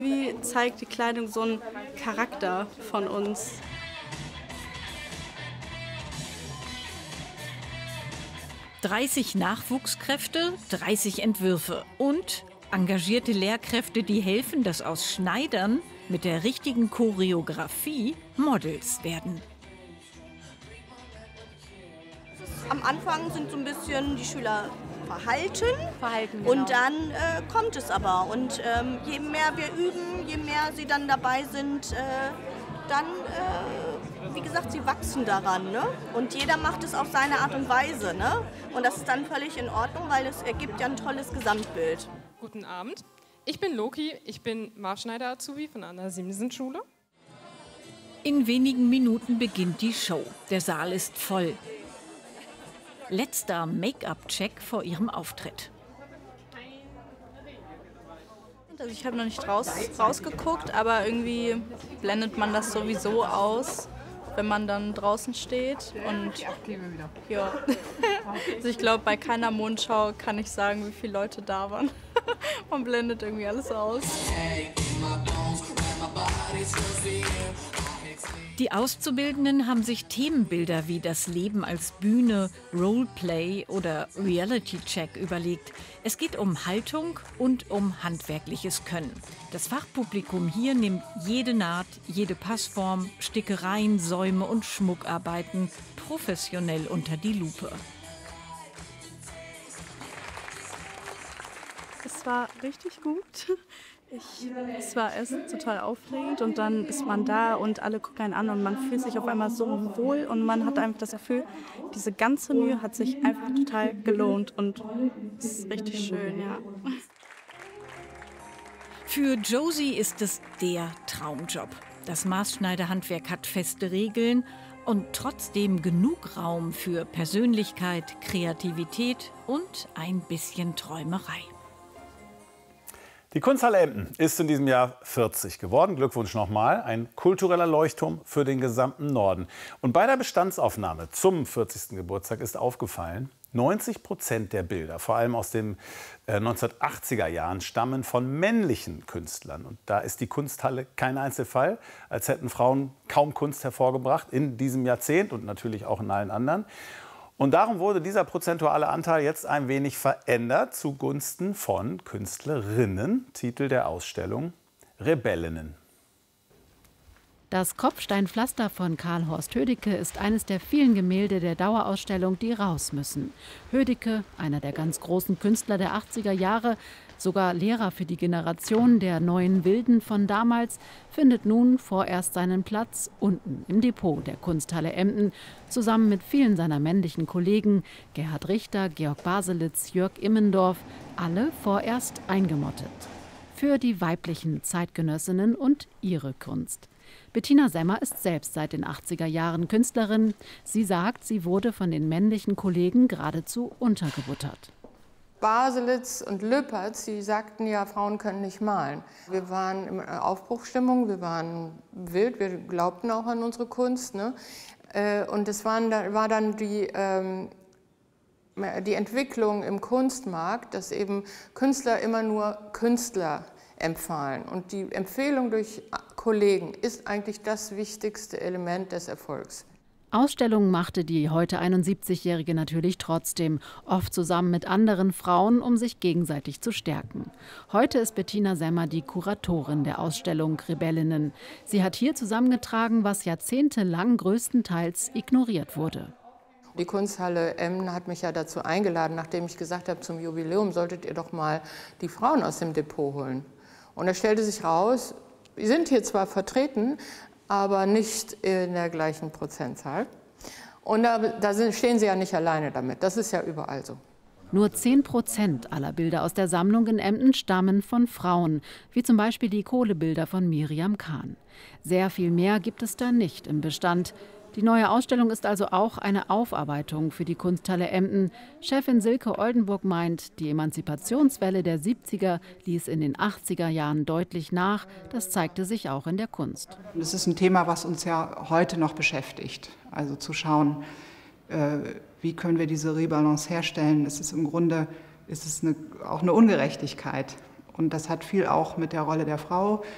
Wie zeigt die Kleidung so einen Charakter von uns? 30 Nachwuchskräfte, 30 Entwürfe und engagierte Lehrkräfte, die helfen, dass aus Schneidern mit der richtigen Choreografie Models werden. Am Anfang sind so ein bisschen die Schüler verhalten, Genau. und dann kommt es aber. Und je mehr wir üben, je mehr sie dann dabei sind, dann, wie gesagt, sie wachsen daran. Ne? Und jeder macht es auf seine Art und Weise. Ne? Und das ist dann völlig in Ordnung, weil es ergibt ja ein tolles Gesamtbild. Guten Abend, ich bin Loki, ich bin Maßschneider-Azubi von Anna-Simsen-Schule. In wenigen Minuten beginnt die Show. Der Saal ist voll. Letzter Make-up-Check vor ihrem Auftritt. Also ich habe noch nicht rausgeguckt, aber irgendwie blendet man das sowieso aus, wenn man dann draußen steht. Und ja, also ich glaube, bei keiner Mondschau kann ich sagen, wie viele Leute da waren. Man blendet irgendwie alles aus. Die Auszubildenden haben sich Themenbilder wie das Leben als Bühne, Roleplay oder Reality-Check überlegt. Es geht um Haltung und um handwerkliches Können. Das Fachpublikum hier nimmt jede Naht, jede Passform, Stickereien, Säume und Schmuckarbeiten professionell unter die Lupe. Es war richtig gut. Es war erst total aufregend und dann ist man da und alle gucken einen an und man fühlt sich auf einmal so wohl und man hat einfach das Gefühl, diese ganze Mühe hat sich einfach total gelohnt und es ist richtig schön, ja. Für Josie ist es der Traumjob. Das Maßschneiderhandwerk hat feste Regeln und trotzdem genug Raum für Persönlichkeit, Kreativität und ein bisschen Träumerei. Die Kunsthalle Emden ist in diesem Jahr 40 geworden. Glückwunsch nochmal. Ein kultureller Leuchtturm für den gesamten Norden. Und bei der Bestandsaufnahme zum 40. Geburtstag ist aufgefallen, 90% der Bilder, vor allem aus den 1980er Jahren, stammen von männlichen Künstlern. Und da ist die Kunsthalle kein Einzelfall, als hätten Frauen kaum Kunst hervorgebracht in diesem Jahrzehnt und natürlich auch in allen anderen. Und darum wurde dieser prozentuale Anteil jetzt ein wenig verändert zugunsten von Künstlerinnen. Titel der Ausstellung: Rebellinnen. Das Kopfsteinpflaster von Karl Horst Hödicke ist eines der vielen Gemälde der Dauerausstellung, die raus müssen. Hödicke, einer der ganz großen Künstler der 80er Jahre, sogar Lehrer für die Generation der neuen Wilden von damals, findet nun vorerst seinen Platz unten im Depot der Kunsthalle Emden, zusammen mit vielen seiner männlichen Kollegen, Gerhard Richter, Georg Baselitz, Jörg Immendorf, alle vorerst eingemottet. Für die weiblichen Zeitgenössinnen und ihre Kunst. Bettina Semmer ist selbst seit den 80er Jahren Künstlerin. Sie sagt, sie wurde von den männlichen Kollegen geradezu untergebuttert. Baselitz und Lüpertz, die sagten ja, Frauen können nicht malen. Wir waren in Aufbruchsstimmung, wir waren wild, wir glaubten auch an unsere Kunst. Ne? Und es war dann die Entwicklung im Kunstmarkt, dass eben Künstler immer nur Künstler empfahlen. Und die Empfehlung durch Kollegen ist eigentlich das wichtigste Element des Erfolgs. Ausstellungen machte die heute 71-Jährige natürlich trotzdem, oft zusammen mit anderen Frauen, um sich gegenseitig zu stärken. Heute ist Bettina Semmer die Kuratorin der Ausstellung Rebellinnen. Sie hat hier zusammengetragen, was jahrzehntelang größtenteils ignoriert wurde. Die Kunsthalle Emden hat mich ja dazu eingeladen, nachdem ich gesagt habe, zum Jubiläum solltet ihr doch mal die Frauen aus dem Depot holen. Und da stellte sich raus, wir sind hier zwar vertreten, aber nicht in der gleichen Prozentzahl. Und da stehen sie ja nicht alleine damit, das ist ja überall so. Nur 10% aller Bilder aus der Sammlung in Emden stammen von Frauen, wie zum Beispiel die Kohlebilder von Miriam Kahn. Sehr viel mehr gibt es da nicht im Bestand. Die neue Ausstellung ist also auch eine Aufarbeitung für die Kunsthalle Emden. Chefin Silke Oldenburg meint, die Emanzipationswelle der 70er ließ in den 80er Jahren deutlich nach. Das zeigte sich auch in der Kunst. Das ist ein Thema, was uns ja heute noch beschäftigt. Also zu schauen, wie können wir diese Rebalance herstellen. Es ist im Grunde auch eine Ungerechtigkeit. Und das hat viel auch mit der Rolle der Frau